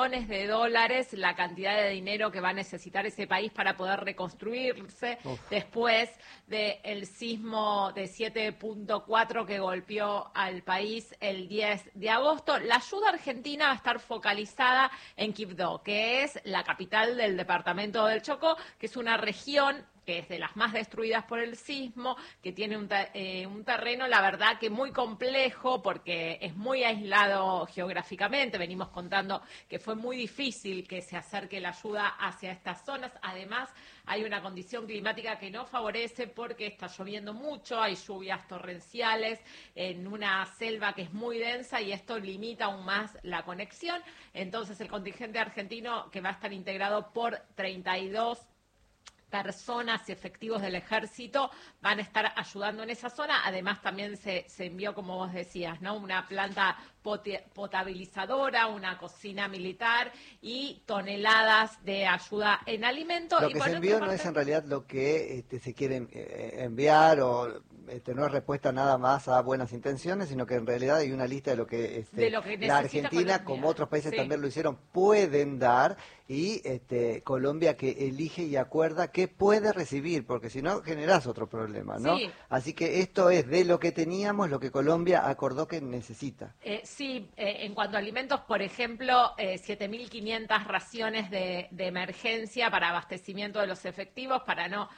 billones de dólares la cantidad de dinero que va a necesitar ese país para poder reconstruirse después del sismo de 7.4 que golpeó al país el 10 de agosto. La ayuda argentina va a estar focalizada en Quibdó, que es la capital del departamento del Chocó, que es una región que es de las más destruidas por el sismo, que tiene un terreno, la verdad, que muy complejo, porque es muy aislado geográficamente. Venimos contando que fue muy difícil que se acerque la ayuda hacia estas zonas. Además, hay una condición climática que no favorece porque está lloviendo mucho, hay lluvias torrenciales en una selva que es muy densa y esto limita aún más la conexión. Entonces, el contingente argentino, que va a estar integrado por 32 personas y efectivos del ejército, van a estar ayudando en esa zona. Además, también se envió, como vos decías, ¿no?, una planta potabilizadora, una cocina militar y toneladas de ayuda en alimentos. Lo que se envió no es en realidad lo que se quiere enviar, o no es respuesta nada más a buenas intenciones, sino que en realidad hay una lista de lo que, la Argentina, como otros países también lo hicieron, pueden dar, y Colombia que elige y acuerda qué puede recibir, porque si no generás otro problema, ¿no? Sí. Así que esto es de lo que teníamos, lo que Colombia acordó que necesita. En cuanto a alimentos, por ejemplo, 7.500 raciones de emergencia para abastecimiento de los efectivos, para no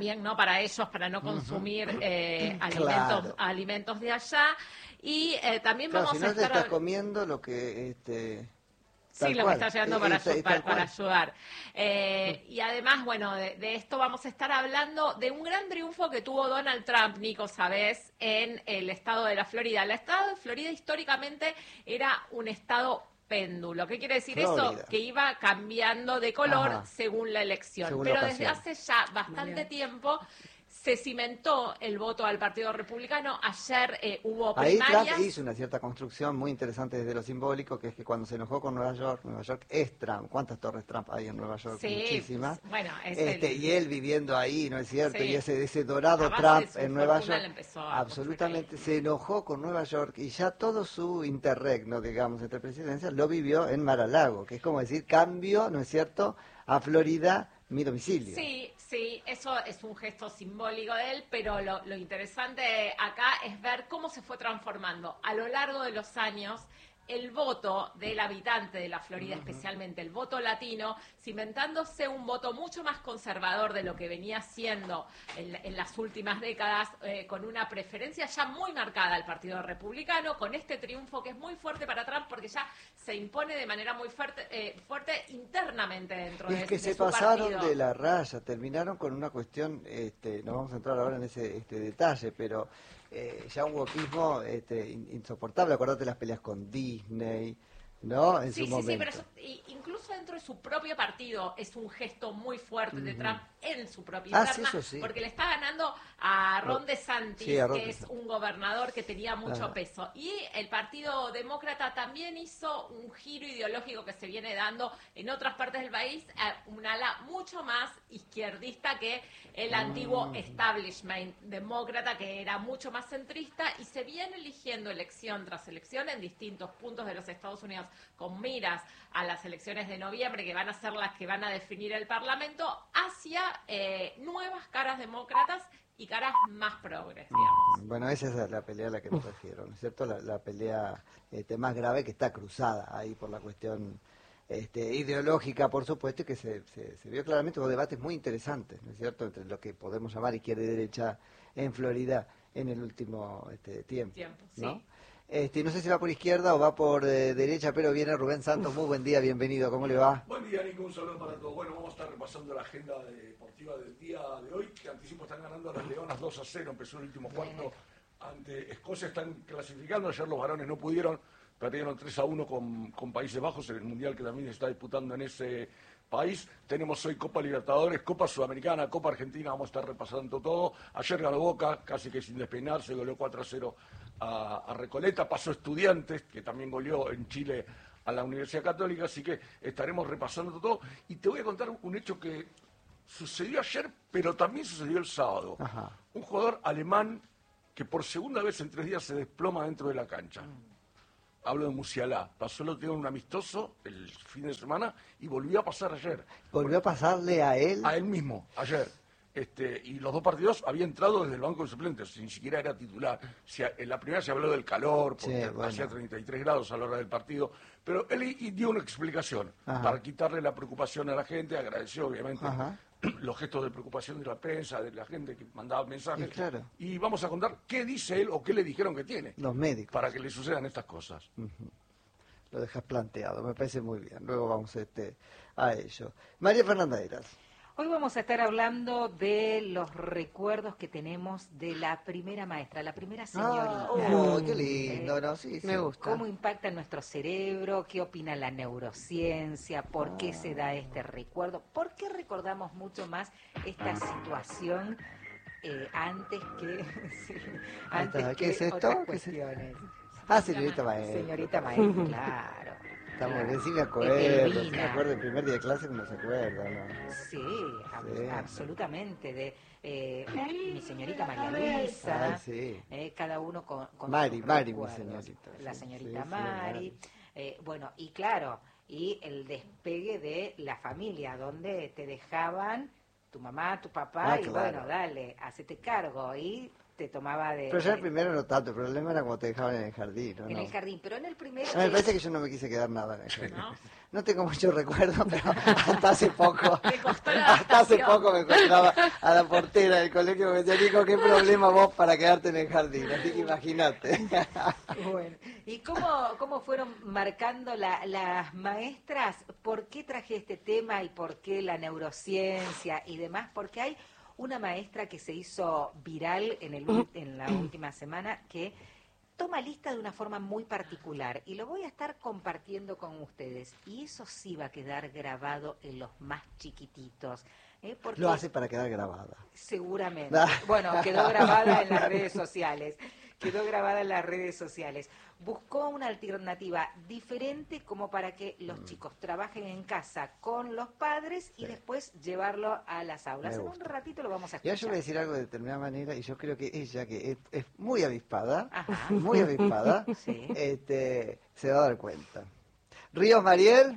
consumir alimentos de allá. Y también vamos si no a estar... te estás comiendo lo que... Sí, lo que está llegando para ayudar. Y además, bueno, de esto vamos a estar hablando de un gran triunfo que tuvo Donald Trump, Nico, sabés, en el estado de la Florida. El estado de Florida históricamente era un estado péndulo. ¿Qué quiere decir Florida. eso? Que iba cambiando de color según la elección. Pero desde hace ya bastante tiempo se cimentó el voto al Partido Republicano. Ayer hubo primarias. Ahí Trump hizo una cierta construcción muy interesante desde lo simbólico, que es que cuando se enojó con Nueva York es Trump. ¿Cuántas torres Trump hay en Nueva York? Sí, muchísimas. Bueno, y él viviendo ahí, ¿no es cierto? Sí. Y ese dorado Trump en Nueva York, absolutamente se enojó con Nueva York, y ya todo su interregno, digamos, entre presidencias, lo vivió en Mar-a-Lago, que es como decir, cambio, ¿no es cierto?, a Florida, mi domicilio. Sí, eso es un gesto simbólico de él, pero lo interesante acá es ver cómo se fue transformando a lo largo de los años el voto del habitante de la Florida, especialmente el voto latino, cimentándose un voto mucho más conservador de lo que venía siendo en las últimas décadas, con una preferencia ya muy marcada al Partido Republicano, con este triunfo que es muy fuerte para Trump, porque ya se impone de manera muy fuerte internamente dentro de su partido. Es que se pasaron de la raya, terminaron con una cuestión, no vamos a entrar ahora en ese detalle, pero ya un wokismo insoportable. Acordate las peleas con Disney, ¿no? En su momento. Sí, pero eso, incluso dentro de su propio partido es un gesto muy fuerte de Trump en su propia interna, porque le está ganando a Ron DeSantis, que es un gobernador que tenía mucho peso. Y el Partido Demócrata también hizo un giro ideológico que se viene dando en otras partes del país, a un ala mucho más izquierdista que el antiguo establishment demócrata, que era mucho más centrista, y se viene eligiendo elección tras elección en distintos puntos de los Estados Unidos, con miras a las elecciones de noviembre, que van a ser las que van a definir el Parlamento, hacia nuevas caras demócratas y caras más progres, digamos. Bueno, esa es la pelea a la que me refiero, ¿no es cierto? La pelea más grave, que está cruzada ahí por la cuestión ideológica, por supuesto, y que se vio claramente unos debates muy interesantes, ¿no es cierto?, entre lo que podemos llamar izquierda y derecha en Florida en el último tiempo, ¿no? No sé si va por izquierda o va por derecha, pero viene Rubén Santos. Muy buen día, bienvenido, ¿cómo le va? Buen día, Nico, un saludo para todos. Bueno, vamos a estar repasando la agenda deportiva del día de hoy, que anticipo están ganando a las Leonas 2-0, empezó el último cuarto ante Escocia, están clasificando, ayer los varones no pudieron, perdieron 3-1 con Países Bajos en el Mundial que también se está disputando en ese país. Tenemos hoy Copa Libertadores, Copa Sudamericana, Copa Argentina, vamos a estar repasando todo. Ayer ganó Boca, casi que sin despeinarse, goleó 4-0 a Recoleta, pasó Estudiantes, que también goleó en Chile a la Universidad Católica, así que estaremos repasando todo. Y te voy a contar un hecho que sucedió ayer, pero también sucedió el sábado. Un jugador alemán que por segunda vez en 3 días se desploma dentro de la cancha. hablo de Musialá, pasó el otro día un amistoso el fin de semana y volvió a pasar ayer. ¿Volvió a pasarle a él? A él mismo, ayer. Y los dos partidos había entrado desde el banco de suplentes, ni siquiera era titular. En la primera se habló del calor, porque hacía 33 grados a la hora del partido, pero él dio una explicación para quitarle la preocupación a la gente, agradeció obviamente los gestos de preocupación de la prensa, de la gente que mandaba mensajes, y vamos a contar qué dice él o qué le dijeron que tiene. Los médicos. Para que le sucedan estas cosas. Lo dejas planteado, me parece muy bien. Luego vamos a ello. María Fernanda Heras. Hoy vamos a estar hablando de los recuerdos que tenemos de la primera maestra, la primera señorita. Qué lindo, ¿no? Sí, me gusta. ¿Cómo impacta en nuestro cerebro? ¿Qué opina la neurociencia? ¿Por qué se da este recuerdo? ¿Por qué recordamos mucho más esta situación antes que ¿Qué es esto? otras cuestiones? Señorita maestra. Señorita maestra, claro. Estamos bien, sí me acuerdo. Sí me acuerdo del primer día de clase, uno se acuerda, ¿no? Sí, absolutamente. De mi señorita María Luisa, cada uno con Mari, mi señorita. La señorita Mari. Bueno, y claro, y el despegue de la familia, donde te dejaban tu mamá, tu papá, y bueno, dale, hacete cargo, y te tomaba de... Pero ya el primero no tanto, el problema era cuando te dejaban en el jardín, ¿no? En el jardín, pero en el primero... Me parece que yo no me quise quedar nada en el jardín. No tengo mucho recuerdo, pero hasta hace poco me encontraba a la portera del colegio que me decía, Nico, ¿qué problema vos para quedarte en el jardín? Así que imagínate. Bueno, ¿y cómo fueron marcando las maestras? ¿Por qué traje este tema y por qué la neurociencia y demás? Porque hay una maestra que se hizo viral en la última semana que toma lista de una forma muy particular y lo voy a estar compartiendo con ustedes. Y eso sí va a quedar grabado en los más chiquititos. Porque lo hace para quedar grabada. Seguramente. Bueno, quedó grabada en las redes sociales. Buscó una alternativa diferente como para que los chicos trabajen en casa con los padres y después llevarlo a las aulas. En un ratito lo vamos a escuchar. Ya yo voy a decir algo de determinada manera y yo creo que ella, que es muy avispada, se va a dar cuenta. Ríos Mariel.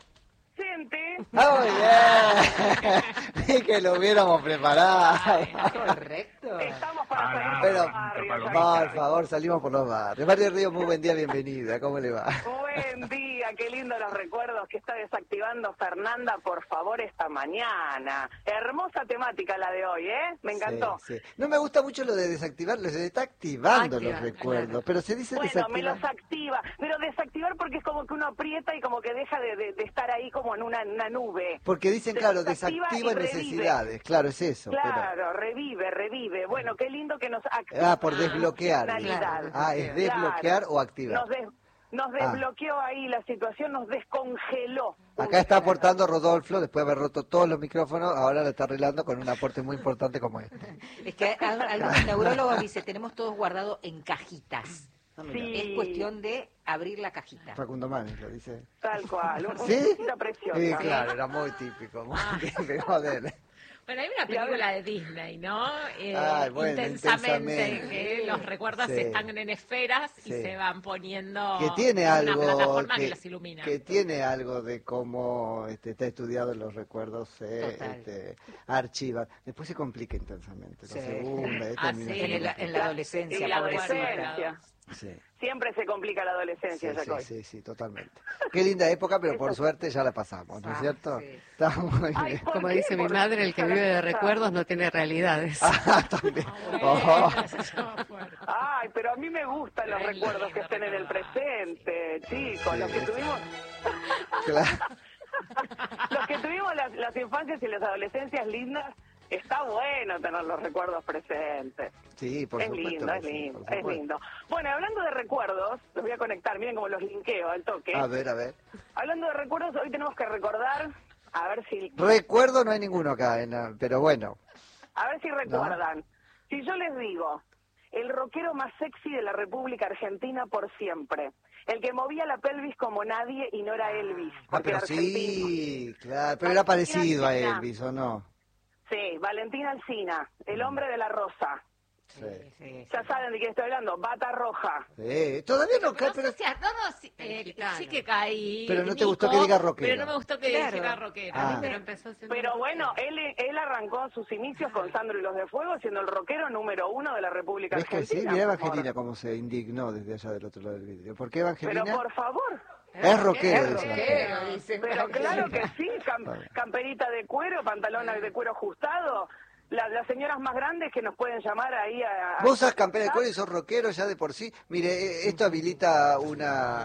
¡Oh, yeah! Y que lo hubiéramos preparado. Correcto. Estamos para salir pero, por los barrios. por favor, salimos por los barrios. María Ríos, muy buen día, bienvenida. ¿Cómo le va? Buen día, qué lindo los recuerdos que está desactivando Fernanda, por favor, esta mañana. Hermosa temática la de hoy, ¿eh? Me encantó. Sí. No me gusta mucho lo de desactivarlo, se está activando los recuerdos, pero se dice desactivar. Me los activa, pero desactivar porque es como que uno aprieta y como que deja de estar ahí como en una nube. Porque dicen, claro, desactiva necesidades, claro, es eso. Claro, revive. Bueno, qué lindo que nos activa. Por desbloquear. Es desbloquear o activar. Nos desbloqueó ahí la situación, nos descongeló. Acá está aportando Rodolfo, después de haber roto todos los micrófonos, ahora lo está arreglando con un aporte muy importante como este. Es que algunos neurólogos dicen, tenemos todos guardado en cajitas. Sí. Es cuestión de abrir la cajita. Facundo Manes lo dice. Tal cual, ¿Sí? Una preciosa. Sí, claro, era muy típico de él. Bueno, hay una película de Disney, ¿no? Intensamente, que los recuerdos están en esferas y se van poniendo que tiene en algo, una plataforma que los ilumina. Que tiene algo de cómo está estudiado los recuerdos, se archivan. Después se complica intensamente. La segunda, en la adolescencia. En la adolescencia. Sí. Siempre se complica la adolescencia, sí, totalmente. Qué linda época, pero por suerte ya la pasamos, ¿no es cierto? Sí. Está muy bien. Como dice mi madre, el que vive de recuerdos no tiene realidades. También. Ay, pero a mí me gustan los recuerdos que estén en el presente, chicos, los que tuvimos... Claro. Los que tuvimos las infancias y las adolescencias lindas, está bueno tener los recuerdos presentes. Sí, por supuesto. Es lindo. Bueno, hablando de recuerdos, los voy a conectar, miren cómo los linkeo al toque. A ver. Hablando de recuerdos, hoy tenemos que recordar, a ver si... Recuerdo no hay ninguno acá, pero bueno. A ver si recuerdan. ¿No? Si yo les digo, el rockero más sexy de la República Argentina por siempre. El que movía la pelvis como nadie y no era Elvis. Pero sí, claro, pero era parecido a Elvis, ¿o no? Sí, Valentín Alsina, el hombre de la rosa. Sí. Ya saben de quién estoy hablando, Bata Roja. Todavía no cae, No pero... sé si sí que caí. Pero no te Nico, gustó que diga rockero. Pero no me gustó que dijera rockero. Ah. Pero empezó siendo... Pero bueno, él arrancó sus inicios con Sandro y los de Fuego, siendo el rockero número 1 de la República ¿Ves que sí? Argentina. Mira Evangelina cómo se indignó desde allá del otro lado del vidrio. ¿Por qué Evangelina? Pero por favor. Es rockero, Es dice rockero, Evangelina. dice. Pero claro que sí, camperita de cuero, pantalón de cuero ajustado. Las señoras más grandes que nos pueden llamar ahí a... Vos sos campera de cuero y sos rockero ya de por sí. Mire, esto habilita un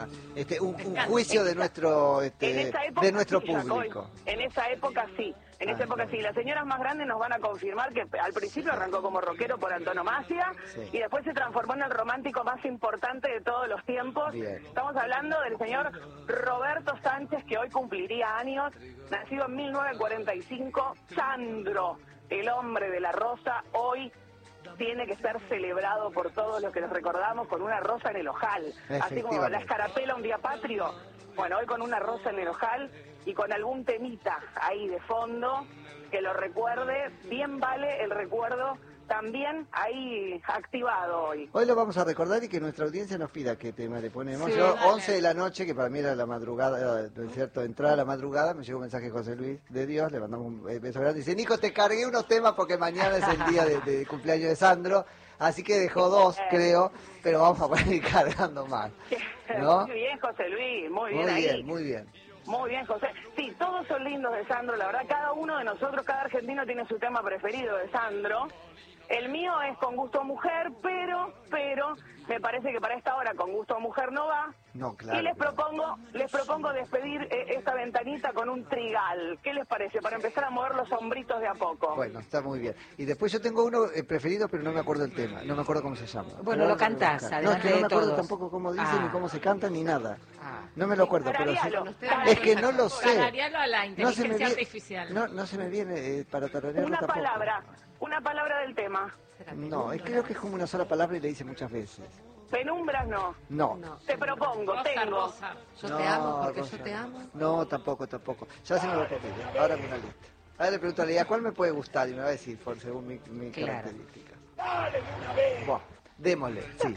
juicio de nuestro de nuestro sí, público. Jacoy, en esa época sí. En esa época sí. Las señoras más grandes nos van a confirmar que al principio arrancó como rockero por antonomasia y después se transformó en el romántico más importante de todos los tiempos. Bien. Estamos hablando del señor Roberto Sánchez, que hoy cumpliría años, nacido en 1945, Sandro. El hombre de la rosa hoy tiene que ser celebrado por todos los que nos recordamos con una rosa en el ojal. Así como la escarapela un día patrio. Bueno, hoy con una rosa en el ojal y con algún temita ahí de fondo que lo recuerde. Bien vale el recuerdo también ahí activado hoy. Hoy lo vamos a recordar y que nuestra audiencia nos pida qué tema le ponemos. Sí, Yo, dale. 11 de la noche, que para mí era la madrugada, ¿no es cierto? Entrada a la madrugada, me llegó un mensaje de José Luis de Dios, le mandamos un beso grande. Dice, Nico, te cargué unos temas porque mañana es el día de cumpleaños de Sandro, así que dejó 2, creo, pero vamos a poder ir cargando más. ¿No? Muy bien, José Luis, muy bien Muy ahí. bien, muy bien. Muy bien, José. Sí, todos son lindos de Sandro, la verdad, cada uno de nosotros, cada argentino tiene su tema preferido de Sandro. El mío es Con Gusto a Mujer, pero me parece que para esta hora Con Gusto a Mujer no va. No, claro. Y les propongo despedir esta ventanita con un trigal. ¿Qué les parece? Para empezar a mover los hombritos de a poco. Bueno, está muy bien. Y después yo tengo uno preferido, pero no me acuerdo el tema, no me acuerdo cómo se llama. Bueno, lo cantás, No, es adelante que no de me acuerdo todos. tampoco cómo dice, Ah. ni cómo se canta, ni nada. Ah. No me lo acuerdo, pero sí. Tararealo. Es que no lo sé. Tararealo a la No se me inteligencia viene- artificial. No se me viene para tararearlo Una tampoco. palabra del tema. No, creo que es como una sola palabra y le dice muchas veces. Penumbras no. No. No. Te propongo, Rosa, tengo. rosa. Yo No, te amo porque Rosa. yo te amo. No, tampoco. Ya se me lo repite. Ahora me una lista. Ahora le pregunto a Lea, ¿cuál me puede gustar? Y me va a decir, según mi Claro. características. Buah, démosle, sí.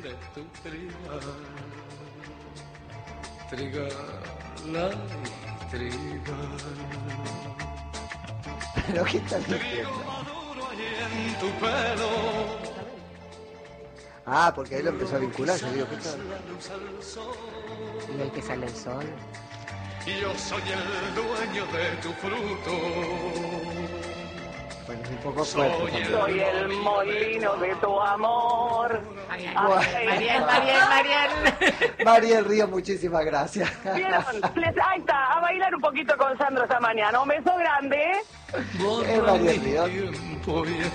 Pero ¿qué estás diciendo? Ah, porque ahí lo empezó a vincular. Yo digo, ¿qué tal? Y el que sale el sol. Yo soy el dueño de tu fruto. Bueno, es un poco fuerte. Soy el molino de tu amor. Ay, ay, Ay, Mariel. Mariel Río, muchísimas gracias. ¿Vieron? Ahí está, a bailar un poquito con Sandro esta mañana. Un beso grande, ¿eh? Es Mariel Río. Tiempo y